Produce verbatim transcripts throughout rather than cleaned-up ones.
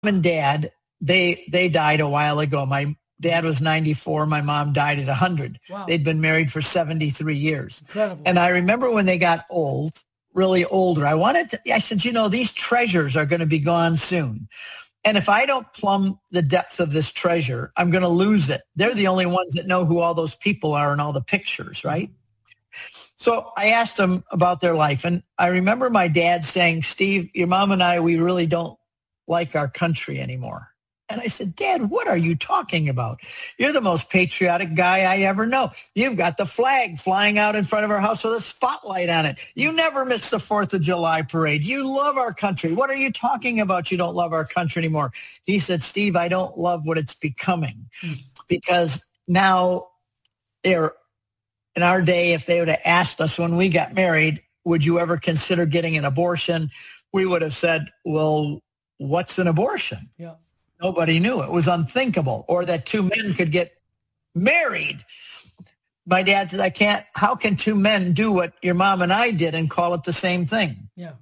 and dad, they they died a while ago. My dad was ninety-four. My mom died at one hundred. Wow. They'd been married for seventy-three years. Incredible. And I remember when they got old, really older, I wanted to, I said, you know, these treasures are going to be gone soon. And if I don't plumb the depth of this treasure, I'm going to lose it. They're the only ones that know who all those people are and all the pictures, right? So I asked them about their life. And I remember my dad saying, Steve, your mom and I, we really don't like our country anymore. And I said, Dad, what are you talking about? You're the most patriotic guy I ever know. You've got the flag flying out in front of our house with a spotlight on it. You never miss the fourth of July parade. You love our country. What are you talking about? You don't love our country anymore. He said, Steve, I don't love what it's becoming because now they're in our day, if they would have asked us when we got married, would you ever consider getting an abortion? We would have said, well, what's an abortion? Yeah. Nobody knew. It was unthinkable. Or that two men could get married. My dad said, I can't, how can two men do what your mom and I did and call it the same thing? Yeah.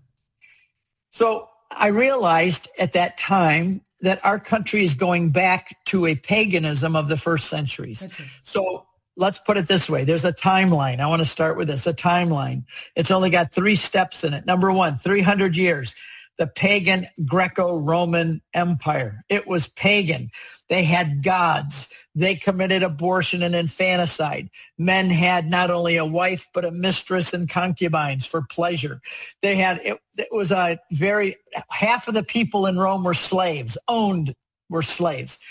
So I realized at that time that our country is going back to a paganism of the first centuries. Okay. So let's put it this way. There's a timeline. I want to start with this, a timeline. It's only got three steps in it. Number one, three hundred years. The pagan Greco-Roman Empire. It was pagan. They had gods. They committed abortion and infanticide. Men had not only a wife, but a mistress and concubines for pleasure. They had, it, it was a very, half of the people in Rome were slaves, owned were slaves.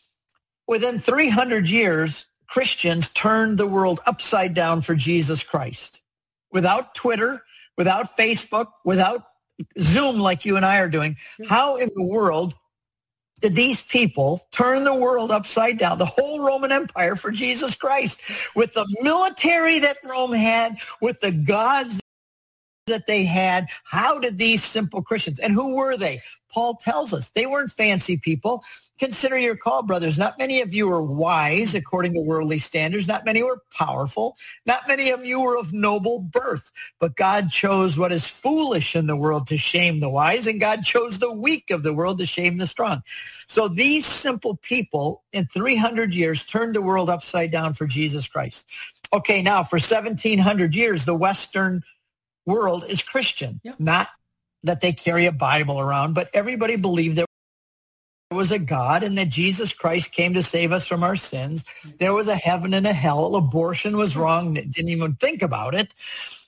Within three hundred years, Christians turned the world upside down for Jesus Christ. Without Twitter, without Facebook, without Zoom like you and I are doing, how in the world did these people turn the world upside down, the whole Roman Empire for Jesus Christ, with the military that Rome had, with the gods that they had? How did these simple Christians, and who were they? Paul tells us they weren't fancy people. Consider your call, brothers. Not many of you were wise according to worldly standards. Not many were powerful. Not many of you were of noble birth. But God chose what is foolish in the world to shame the wise, and God chose the weak of the world to shame the strong. So these simple people in three hundred years turned the world upside down for Jesus Christ. Okay, now for seventeen hundred years, the Western world is Christian. Yeah. Not that they carry a Bible around, but everybody believed there was a God and that Jesus Christ came to save us from our sins. There was a heaven and a hell. Abortion was wrong. Didn't even think about it.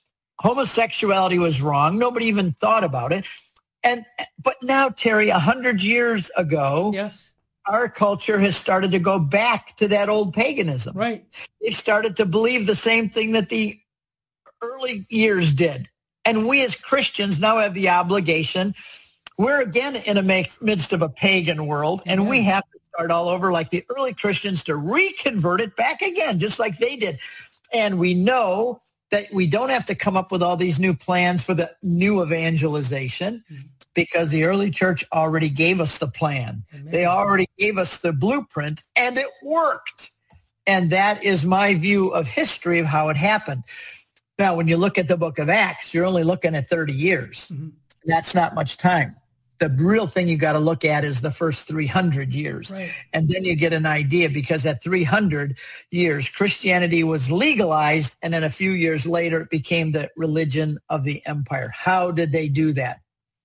Homosexuality was wrong. Nobody even thought about it. And but now, Terry, a hundred years ago, yes, our culture has started to go back to that old paganism. Right. They've started to believe the same thing that the early years did. And we as Christians now have the obligation. We're again in the midst of a pagan world, and Amen. We have to start all over like the early Christians to reconvert it back again, just like they did. And we know that we don't have to come up with all these new plans for the new evangelization mm-hmm. because the early church already gave us the plan. Amen. They already gave us the blueprint, and it worked. And that is my view of history of how it happened. Now, when you look at the book of Acts, you're only looking at thirty years. Mm-hmm. That's not much time. The real thing you got to look at is the first three hundred years. Right. And then you get an idea, because at three hundred years, Christianity was legalized. And then a few years later, it became the religion of the empire. How did they do that?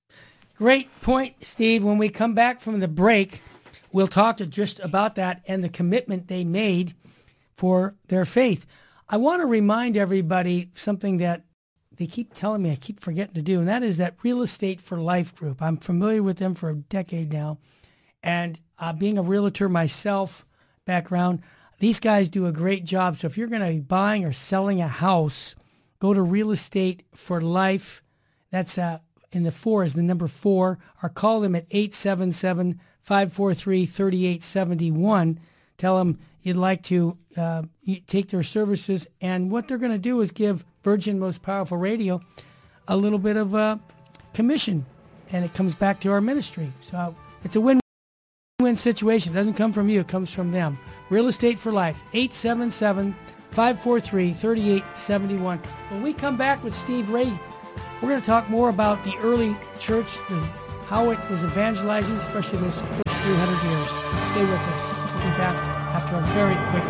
Great point, Steve. When we come back from the break, we'll talk to just about that and the commitment they made for their faith. I want to remind everybody something that they keep telling me I keep forgetting to do, and that is that Real Estate for Life group. I'm familiar with them for a decade now, and uh, being a realtor myself, background, these guys do a great job. So if you're going to be buying or selling a house, go to Real Estate for Life. That's uh, in the four is the number four, or call them at eight seven seven, five four three, three eight seven one. Tell them you'd like to uh, take their services, and what they're going to do is give Virgin Most Powerful Radio a little bit of a commission, and it comes back to our ministry. So it's a win-win situation. It doesn't come from you, it comes from them. Real Estate for Life, eight seven seven, five four three, three eight seven one. When we come back with Steve Ray, we're going to talk more about the early church, the, how it was evangelizing, especially those first three hundred years. Stay with us. We'll be back after a very quick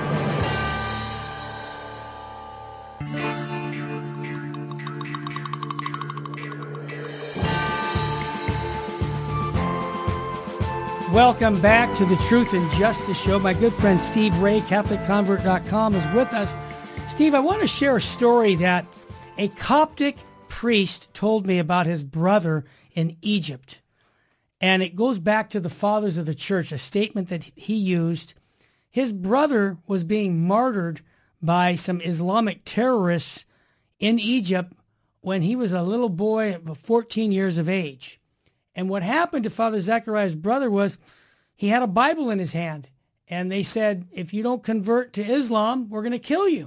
break. Welcome back to the Truth and Justice Show. My good friend Steve Ray, Catholic Convert dot com, is with us. Steve, I want to share a story that a Coptic priest told me about his brother in Egypt. And it goes back to the fathers of the church, a statement that he used. His brother was being martyred by some Islamic terrorists in Egypt when he was a little boy of fourteen years of age. And what happened to Father Zechariah's brother was he had a Bible in his hand. And they said, if you don't convert to Islam, we're going to kill you.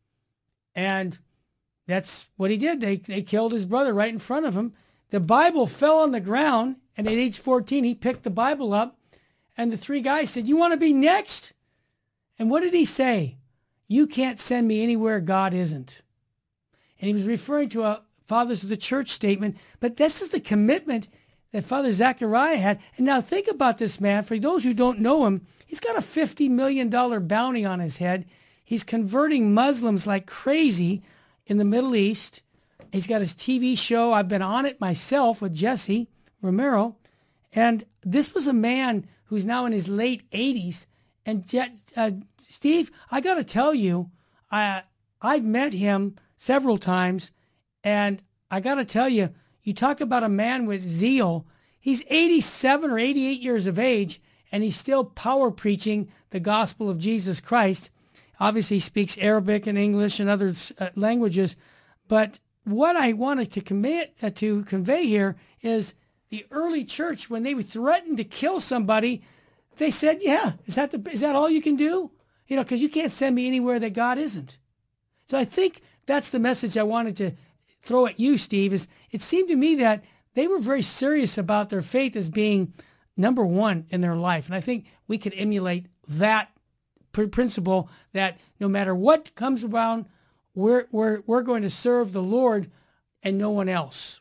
And that's what he did. They they killed his brother right in front of him. The Bible fell on the ground, and at age fourteen, he picked the Bible up, and the three guys said, you want to be next? And what did he say? You can't send me anywhere God isn't. And he was referring to a Fathers of the Church statement, but this is the commitment that Father Zechariah had. And now think about this man. For those who don't know him, he's got a fifty million dollars bounty on his head. He's converting Muslims like crazy in the Middle East. He's got his T V show. I've been on it myself with Jesse Romero. And this was a man who's now in his late eighties. And uh, Steve, I got to tell you, I, I've met him several times. And I got to tell you, you talk about a man with zeal. He's eighty-seven or eighty-eight years of age, and he's still power preaching the gospel of Jesus Christ. Obviously, he speaks Arabic and English and other uh, languages. But what I wanted to commit uh, to convey here is the early church, when they were threatened to kill somebody, they said, "Yeah, is that the is that all you can do? You know, because you can't send me anywhere that God isn't." So I think that's the message I wanted to throw at you, Steve. Is it seemed to me that they were very serious about their faith as being number one in their life, and I think we could emulate that principle that no matter what comes around, we're we're we're going to serve the Lord and no one else.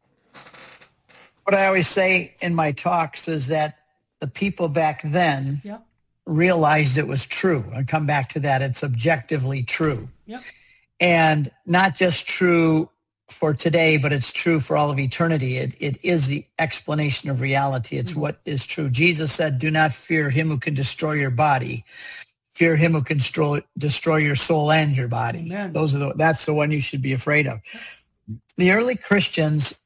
What I always say in my talks is that the people back then yeah. realized it was true. I come back to that. It's objectively true. Yep. And not just true for today, but it's true for all of eternity. It, it is the explanation of reality. It's mm-hmm. what is true. Jesus said, do not fear him who can destroy your body. Fear him who can destroy, destroy your soul and your body. Amen. Those are the, that's the one you should be afraid of. The early Christians,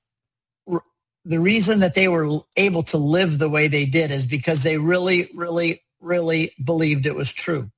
the reason that they were able to live the way they did is because they really, really, really believed it was true.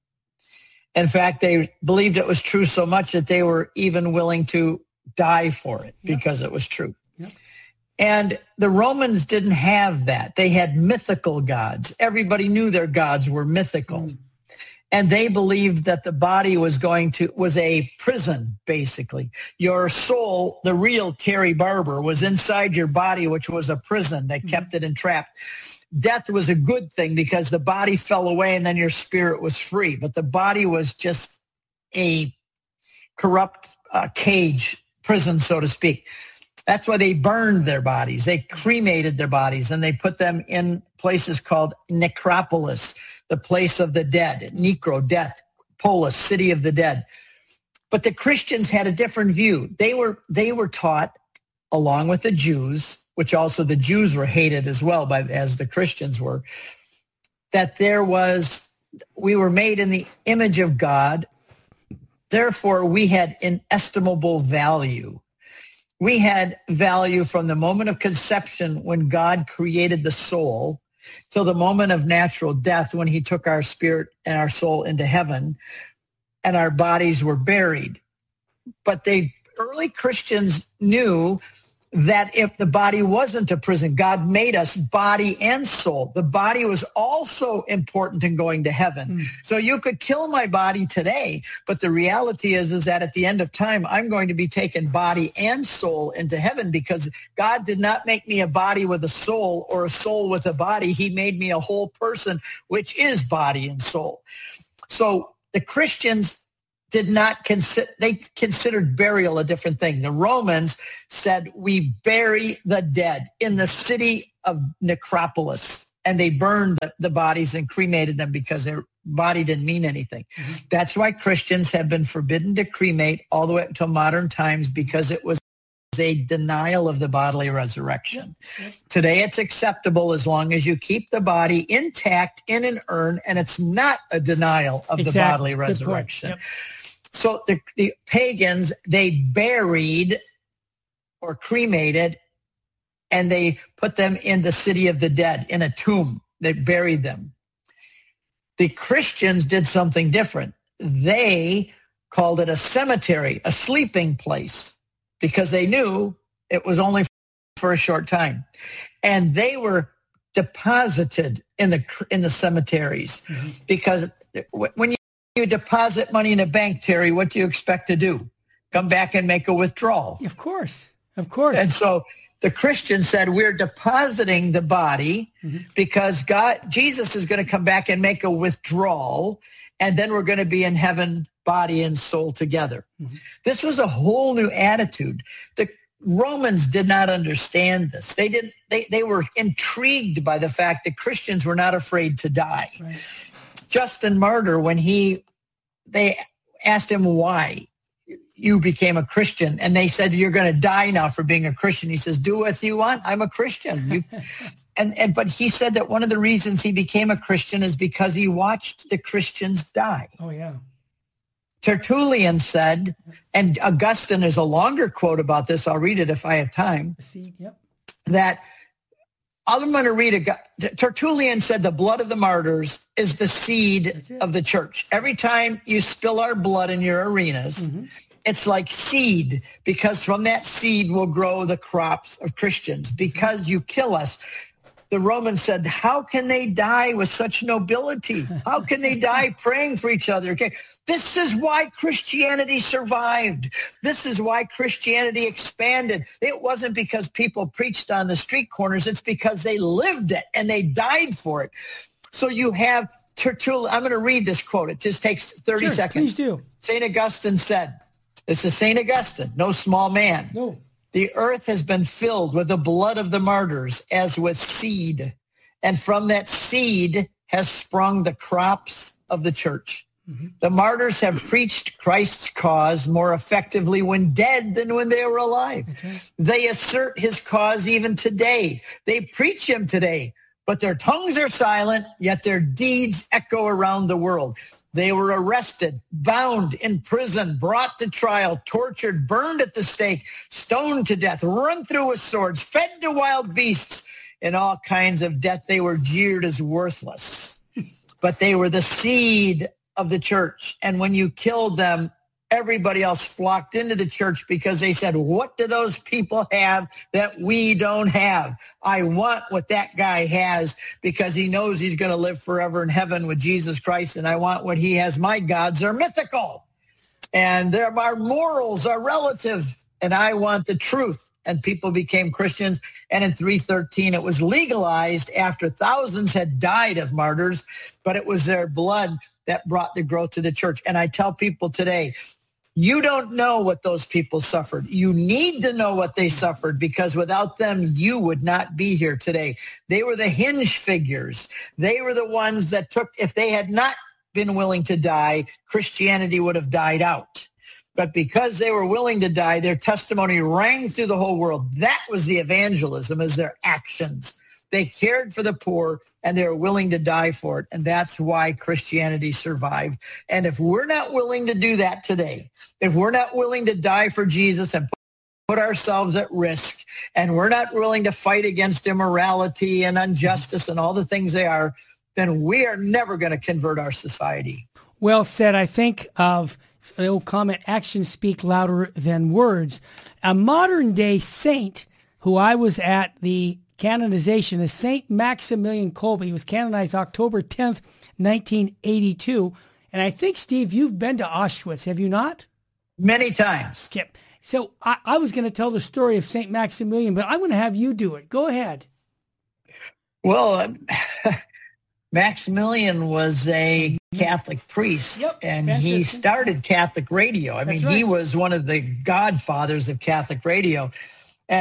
In fact, they believed it was true so much that they were even willing to die for it yep. because it was true. Yep. And the Romans didn't have that. They had mythical gods. Everybody knew their gods were mythical. Mm. And they believed that the body was going to, was a prison, basically. Your soul, the real Terry Barber, was inside your body, which was a prison that mm. kept it entrapped. Death was a good thing because the body fell away and then your spirit was free. But the body was just a corrupt uh, cage, prison, so to speak. That's why they burned their bodies. They cremated their bodies and they put them in places called necropolis, the place of the dead, necro, death, polis, city of the dead. But the Christians had a different view. They were, they were taught, along with the Jews, which also the Jews were hated as well by as the Christians were, that there was, we were made in the image of God. Therefore, we had inestimable value. We had value from the moment of conception when God created the soul till the moment of natural death when he took our spirit and our soul into heaven and our bodies were buried. But the early Christians knew that if the body wasn't a prison, God made us body and soul. The body was also important in going to heaven. Mm. So you could kill my body today, but the reality is, is that at the end of time, I'm going to be taking body and soul into heaven because God did not make me a body with a soul or a soul with a body. He made me a whole person, which is body and soul. So the Christians did not consider, they considered burial a different thing. The Romans said, we bury the dead in the city of necropolis, and they burned the, the bodies and cremated them because their body didn't mean anything. Mm-hmm. That's why Christians have been forbidden to cremate all the way up until modern times, because it was a denial of the bodily resurrection. Yep. Yep. Today it's acceptable as long as you keep the body intact in an urn, and it's not a denial of exactly. the bodily resurrection. Yep. So the, the pagans, they buried or cremated, and they put them in the city of the dead, in a tomb. They buried them. The Christians did something different. They called it a cemetery, a sleeping place, because they knew it was only for a short time. And they were deposited in the in the cemeteries, mm-hmm. because when you, you deposit money in a bank, Terry, what do you expect to do? Come back and make a withdrawal. Of course, of course. And so the Christian said, we're depositing the body mm-hmm. because God, Jesus is going to come back and make a withdrawal, and then we're going to be in heaven, body and soul together. Mm-hmm. This was a whole new attitude. The Romans did not understand this. They didn't. They, they were intrigued by the fact that Christians were not afraid to die. Right. Justin Martyr, when he, they asked him why you became a Christian, and they said, you're going to die now for being a Christian. He says, do what you want. I'm a Christian. You, and, and, but he said that one of the reasons he became a Christian is because he watched the Christians die. Oh, yeah. Tertullian said, and Augustine is a longer quote about this. I'll read it if I have time. See, yep. That I'm going to read it. Tertullian said the blood of the martyrs is the seed of the church. Every time you spill our blood in your arenas, mm-hmm. it's like seed, because from that seed will grow the crops of Christians. Because you kill us, the Romans said, how can they die with such nobility? How can they die praying for each other? Okay. This is why Christianity survived. This is why Christianity expanded. It wasn't because people preached on the street corners. It's because they lived it and they died for it. So you have Tertullian. I'm going to read this quote. It just takes thirty sure, seconds. Please do. Saint Augustine said, this is Saint Augustine, no small man. No. The earth has been filled with the blood of the martyrs as with seed. And from that seed has sprung the crops of the church. Mm-hmm. The martyrs have preached Christ's cause more effectively when dead than when they were alive. That's right. They assert his cause even today. They preach him today, but their tongues are silent, yet their deeds echo around the world. They were arrested, bound, in prison, brought to trial, tortured, burned at the stake, stoned to death, run through with swords, fed to wild beasts. In all kinds of death, they were jeered as worthless. But they were the seed of the church. And when you killed them, everybody else flocked into the church because they said, what do those people have that we don't have? I want what that guy has because he knows he's going to live forever in heaven with Jesus Christ. And I want what he has. My gods are mythical and their, our morals are relative. And I want the truth. And people became Christians. And in three thirteen, it was legalized after thousands had died of martyrs, but it was their blood that brought the growth to the church. And I tell people today, you don't know what those people suffered. You need to know what they suffered because without them, you would not be here today. They were the hinge figures. They were the ones that took, if they had not been willing to die, Christianity would have died out. But because they were willing to die, their testimony rang through the whole world. That was the evangelism, is their actions. They cared for the poor and they were willing to die for it. And that's why Christianity survived. And if we're not willing to do that today, if we're not willing to die for Jesus and put ourselves at risk, and we're not willing to fight against immorality and injustice and all the things they are, then we are never going to convert our society. Well said. I think of the old comment, actions speak louder than words. A modern day saint who I was at the canonization is Saint Maximilian Kolbe. He was canonized October tenth, nineteen eighty-two. And I think, Steve, you've been to Auschwitz, have you not? Many times. Okay. So I, I was going to tell the story of Saint Maximilian, but I'm going to have you do it. Go ahead. Well, Maximilian was a Catholic priest, yep, and Franciscan. He started Catholic radio. I That's mean, right. He was one of the godfathers of Catholic radio. And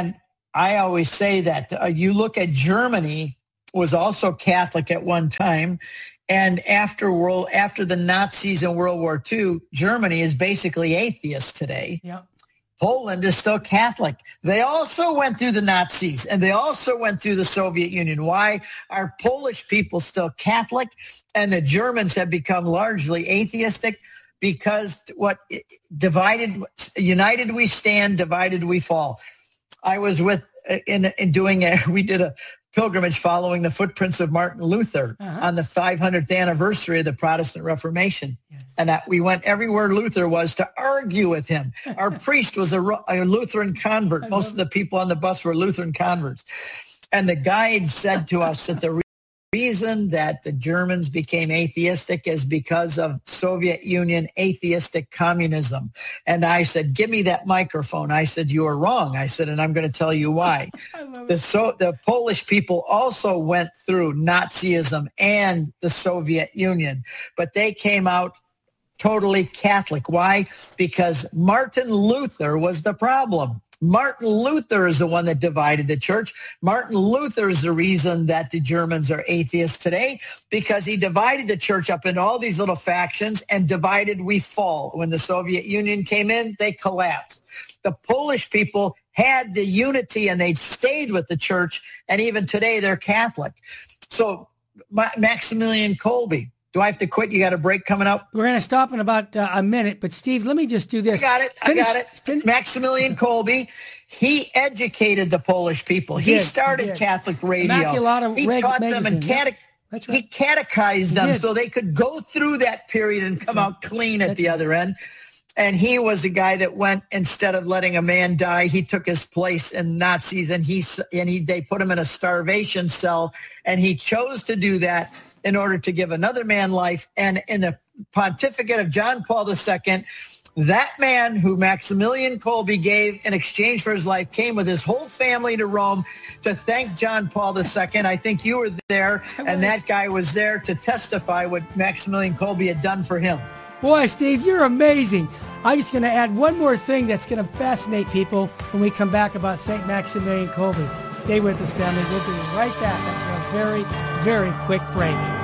I always say that uh, you look at Germany was also Catholic at one time. And after world, after the Nazis in World War Two, Germany is basically atheist today. Yeah. Poland is still Catholic. They also went through the Nazis and they also went through the Soviet Union. Why are Polish people still Catholic and the Germans have become largely atheistic? Because what divided, united we stand, divided we fall. I was with in, in doing a, we did a pilgrimage following the footprints of Martin Luther uh-huh. on the five hundredth anniversary of the Protestant Reformation. Yes. And that we went everywhere Luther was to argue with him. Our priest was a, a Lutheran convert. I Most of the people on the bus were Lutheran converts. And the guide said to us that the reason that the Germans became atheistic is because of Soviet Union atheistic communism. And I said, give me that microphone. I said, you are wrong. I said, and I'm going to tell you why. the, so, the Polish people also went through Nazism and the Soviet Union, but they came out totally Catholic. Why? Because Martin Luther was the problem. Martin Luther is the one that divided the church. Martin Luther is the reason that the Germans are atheists today, because he divided the church up into all these little factions, and divided we fall. When the Soviet Union came in, they collapsed. The Polish people had the unity and they stayed with the church, and even today they're Catholic. So Maximilian Kolbe, do I have to quit? You got a break coming up? We're going to stop in about uh, a minute, but Steve, let me just do this. I got it. Finish, I got it. Fin- Maximilian Kolbe, he educated the Polish people. He, he did, started he Catholic radio. Immaculata he Reg- taught magazine. them and cate- That's right. he catechized he them did. so they could go through that period and come That's out clean at That's the right. other end. And he was a guy that went, instead of letting a man die, he took his place in Nazis, and he and he they put him in a starvation cell, and he chose to do that in order to give another man life. And in the pontificate of John Paul the Second, that man who Maximilian Kolbe gave in exchange for his life came with his whole family to Rome to thank John Paul the Second. I think you were there, and that guy was there to testify what Maximilian Kolbe had done for him. Boy, Steve, you're amazing. I'm just going to add one more thing that's going to fascinate people when we come back about Saint Maximilian Kolbe. Stay with us, family. We'll be right back after a very, very quick break.